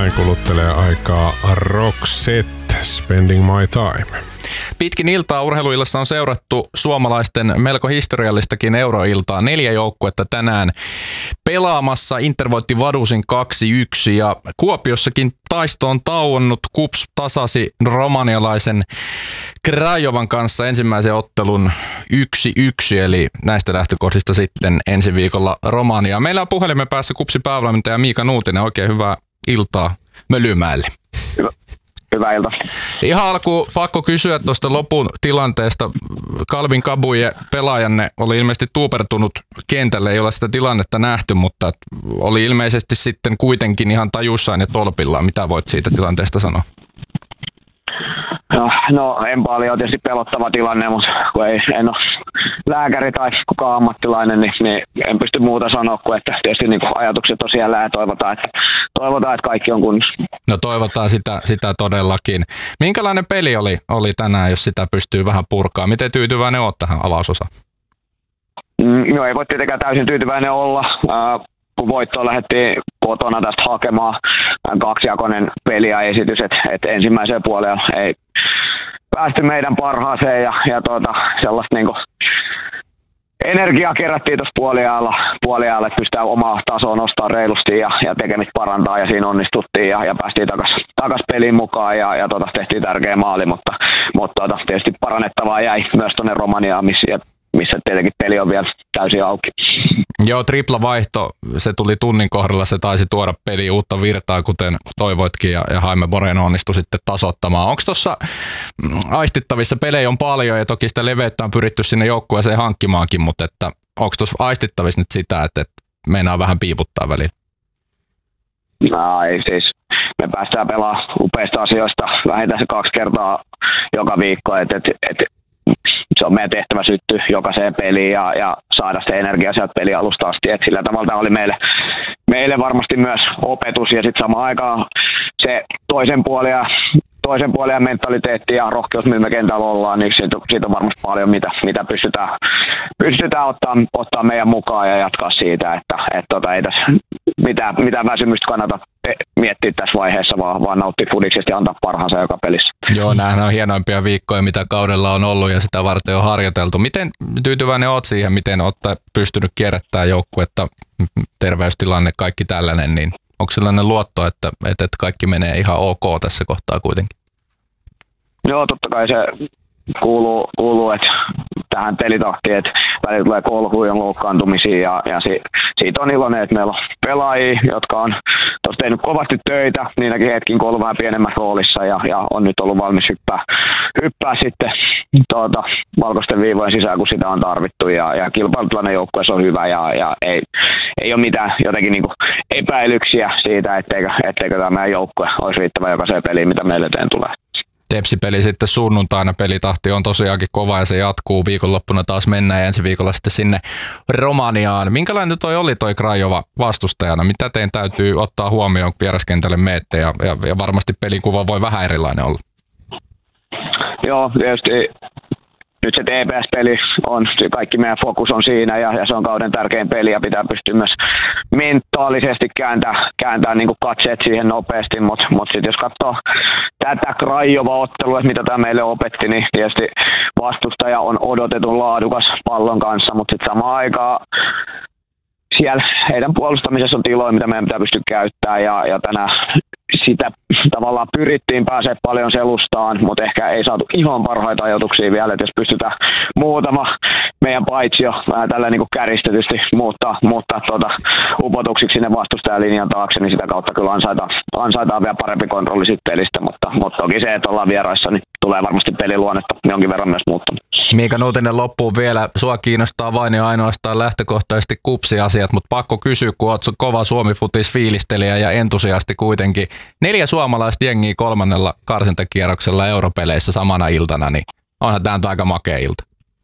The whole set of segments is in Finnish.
näin kuluttelee aikaa Roxette, Spending My Time. Pitkin iltaa urheiluillassa on seurattu suomalaisten melko historiallistakin euroiltaa. 4 joukkuetta tänään pelaamassa. Inter voitti Vadusin 2-1 ja Kuopiossakin taisto on tauonnut. KuPS tasasi romanialaisen Craiovan kanssa ensimmäisen ottelun 1-1, eli näistä lähtökohdista sitten ensi viikolla Romania. Meillä on puhelimen päässä KuPSin päävalmentaja Miika Nuutinen. Oikein hyvää iltaa Möllymäelle. Hyvää iltaa. Ihan alkuun pakko kysyä tuosta lopun tilanteesta. Calvin Kabuje, pelaajanne, oli ilmeisesti tuupertunut kentälle, ei ole sitä tilannetta nähty, mutta oli ilmeisesti sitten kuitenkin ihan tajussaan ja tolpillaan. Mitä voit siitä tilanteesta sanoa? No Empaali on tietysti pelottava tilanne, mutta kun en ole lääkäri tai kukaan ammattilainen, niin en pysty muuta sanoa kuin, että tietysti niin ajatukset on siellä ja toivotaan, että kaikki on kunnossa. No toivotaan sitä todellakin. Minkälainen peli oli tänään, jos sitä pystyy vähän purkaa? Miten tyytyväinen olet tähän avausosaan? No ei voi tietenkään täysin tyytyväinen olla. Kun voittoa lähdettiin kotona tästä hakemaan, kaksijakoinen peli ja esitys, että ensimmäiseen puoleen ei päästy meidän parhaaseen ja sellaista niinku energiaa kerättiin tuossa puoliajalla, että pystytään omaa tasoa nostamaan reilusti ja tekemistä parantaa ja siinä onnistuttiin ja päästiin takas peliin mukaan ja tehtiin tärkeä maali, mutta tietysti parannettavaa jäi myös tuonne Romaniaan, missä tietenkin peli on vielä täysin auki. Joo, tripla vaihto, se tuli tunnin kohdalla, se taisi tuoda peliin uutta virtaa, kuten toivoitkin, ja Jaime Moreno onnistui sitten tasoittamaan. Onko tuossa aistittavissa, pelejä on paljon, ja toki sitä leveyttä on pyritty sinne joukkueeseen hankkimaankin, mutta että onko tuossa aistittavissa nyt sitä, että meinaa vähän piiputtaa väliin? No ei siis. Me päästään pelaamaan upeista asioista vähintään se 2 kertaa joka viikko, että se on meidän tehtävä syttyä jokaiseen peliin ja saada se energia sieltä pelialusta asti. Et sillä tavalla tämä oli meille varmasti myös opetus ja sitten samaan aikaan se toisen puolen mentaliteetti ja rohkeus, millä me kentällä ollaan, niin siitä on varmasti paljon, mitä pystytään ottaa meidän mukaan ja jatkaa siitä, että ei tässä mitään väsymystä kannata miettiä tässä vaiheessa, vaan nauttia fudiksesta ja antaa parhaansa joka pelissä. Joo, nämähän on hienoimpia viikkoja, mitä kaudella on ollut ja sitä varten on harjoiteltu. Miten tyytyväinen olet siihen, miten olet pystynyt kierrättämään joukkuetta, terveystilanne, kaikki tällainen, niin onko sellainen luotto, että kaikki menee ihan ok tässä kohtaa kuitenkin? Joo, totta kai se kuuluu että tähän pelitahtiin, että välillä tulee kolhuja ja loukkaantumisia ja siitä on iloinen, että meillä on pelaajia, jotka on tuossa tehnyt kovasti töitä, niinäkin hetkin kun on ollut vähän pienemmässä roolissa ja on nyt ollut valmis hyppää sitten valkoisten viivojen sisään, kun sitä on tarvittu ja kilpailutilanne joukkueessa on hyvä ja ei ole mitään jotenkin niinku epäilyksiä siitä, etteikö tämä meidän joukkue olisi riittävä jokaiseen peliin, mitä meille eteen tulee. Tepsi-peli sitten sunnuntaina, pelitahti on tosiaankin kova ja se jatkuu, viikonloppuna taas mennään ja ensi viikolla sitten sinne Romaniaan. Minkälainen oli toi Craiova vastustajana? Mitä teidän täytyy ottaa huomioon, kun vieraskentälle meette ja varmasti pelikuva voi vähän erilainen olla? Joo, tietysti nyt se TPS-peli on, kaikki meidän fokus on siinä ja se on kauden tärkein peli ja pitää pystyä myös mentaalisesti kääntää niin kuin katseet siihen nopeasti, mutta sitten jos katsoo tätä Craiova-ottelua, mitä tämä meille opetti, niin tietysti vastustaja on odotetun laadukas pallon kanssa, mutta sitten samaan aikaan siellä heidän puolustamisessa on tiloja, mitä meidän pitää pystyä käyttämään ja tänään sitä tavallaan pyrittiin pääsemään paljon selustaan, mutta ehkä ei saatu ihan parhaita ajatuksia vielä, että jos pystytään muutama meidän paitsio vähän tällä niin kuin käristetysti muuttaa upotuksiksi sinne vastustajalinjan taakse, niin sitä kautta kyllä ansaitaan vielä parempi kontrolli siitä pelistä, mutta toki se, että ollaan vieraissa, niin tulee varmasti peliluonnetta jonkin verran myös muuttamaan. Miika Nuutinen, loppuun vielä. Sua kiinnostaa vain ja ainoastaan lähtökohtaisesti KuPS-asiat, mutta pakko kysyä, kun oot kova Suomi-futis-fiilistelijä ja entusiasti kuitenkin. 4 suomalaista jengiä 3. karsintakierroksella europeleissä samana iltana, niin onhan tämä aika makea ilta.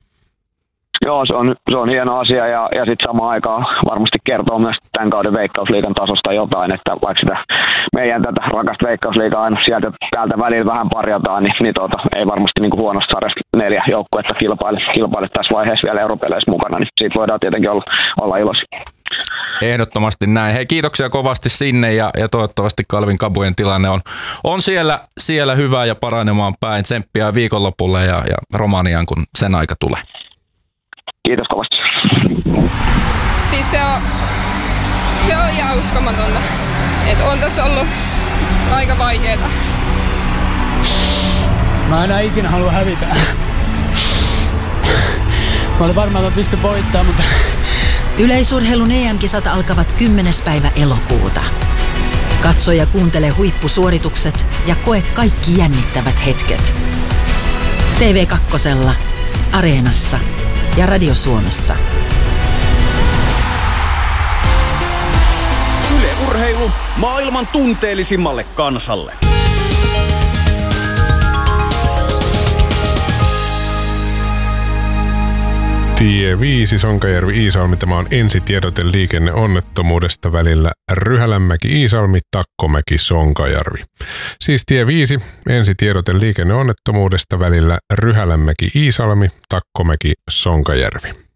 Joo, se on hieno asia ja sitten samaan aikaan varmasti kertoo myös tämän kauden Veikkausliigan tasosta jotain, että vaikka sitä meidän tätä rakasta Veikkausliigaa aina sieltä täältä välillä vähän parjataan, niin ei varmasti niin kuin huonosta sarjasta 4 joukkuetta kilpaile tässä vaiheessa vielä europeleissä mukana, niin siitä voidaan tietenkin olla iloisia. Ehdottomasti näin. Hei, kiitoksia kovasti sinne ja toivottavasti Calvin Kabujen tilanne on siellä hyvä ja paranemaan päin. Tsemppiä viikonlopulle ja Romaniaan, kun sen aika tulee. Kiitos kovasti. Siis se on ihan uskomatonta. Että on tässä ollut aika vaikeeta. Mä enää ikinä halua hävitä. Mä olin varmaan, että mä pystyn voittamaan, mutta... Yleisurheilun EM-kisat alkavat 10. päivä elokuuta. Katso ja kuuntele huippusuoritukset ja koe kaikki jännittävät hetket. TV2, Areenassa ja Radio Suomessa. Yle Urheilu maailman tunteellisimmalle kansalle. Tie 5 Sonkajärvi-Iisalmi. Tämä on ensitiedote liikenneonnettomuudesta välillä Ryhälänmäki-Iisalmi, Takkomäki, Sonkajärvi. Siis tie 5 ensitiedote liikenneonnettomuudesta välillä Ryhälänmäki-Iisalmi, Takkomäki, Sonkajärvi.